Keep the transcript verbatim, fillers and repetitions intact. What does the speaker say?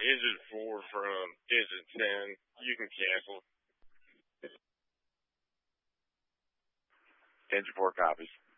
Engine four from Engine ten. You can cancel. Engine four copies.